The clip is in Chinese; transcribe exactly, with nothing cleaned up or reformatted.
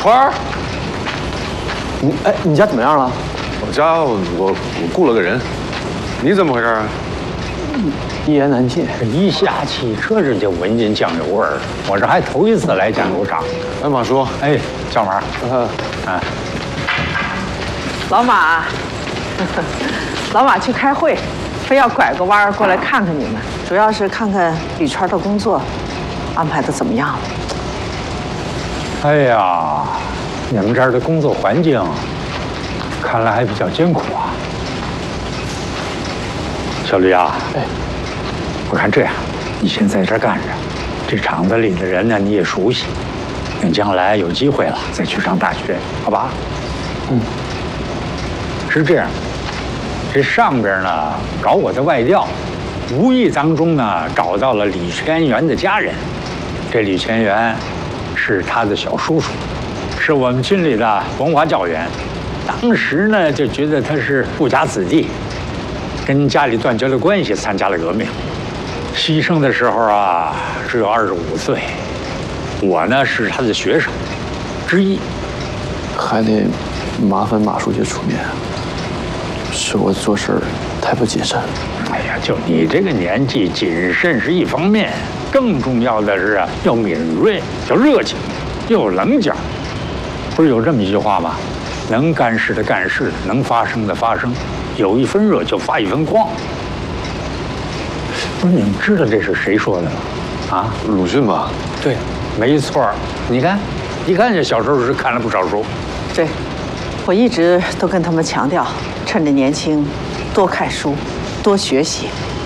川儿， 你哎，你家怎么样了？ 我家我我雇了个人，你怎么回事啊？ 一言难尽。 一下汽车这就闻见酱油味儿，我这还头一次来酱油厂。 哎，马叔， 哎，小马， 嗯， 啊， 老马，老马去开会，非要拐个弯儿过来看看你们，主要是看看李川的工作安排的怎么样了。 哎呀，你们这儿的工作环境看来还比较艰苦啊。小吕啊，哎，我看这样，你先在这儿干着，这厂子里的人呢你也熟悉，等将来有机会了再去上大学，好吧？嗯，是这样，这上边呢搞我的外调，无意当中呢找到了李全元的家人，这李全元是他的小叔叔，是我们军里的文化教员，当时呢就觉得他是富家子弟。跟家里断绝了关系，参加了革命，牺牲的时候啊，只有二十五岁。我呢是他的学生之一， 还得麻烦马书记出面，是我做事儿太不谨慎了。 哎呀，就你这个年纪，谨慎是一方面，更重要的是啊，要敏锐，要热情，要有棱角。不是有这么一句话吗？能干事的干事，能发声的发声。有一分热就发一分光。不是你们知道这是谁说的吗？啊， 鲁迅吧？ 对，没错。你看，一看这小时候是看了不少书。 对，我一直都跟他们强调，趁着年轻，多看书，多学习。